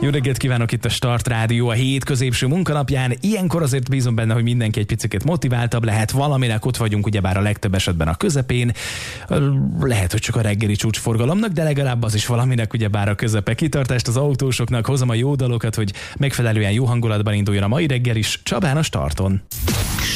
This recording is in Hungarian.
Jó reggelt kívánok, itt a Start Rádió a hét középső munkanapján. Ilyenkor azért bízom benne, hogy mindenki egy picit motiváltabb lehet, valaminek ott vagyunk, ugyebár a legtöbb esetben a közepén. Lehet, hogy csak a reggeli csúcsforgalomnak, de legalább az is valaminek ugyebár a közepe. Kitartást az autósoknak, hozom a jó dalokat, hogy megfelelően jó hangulatban induljon a mai reggel is. Csabán a starton.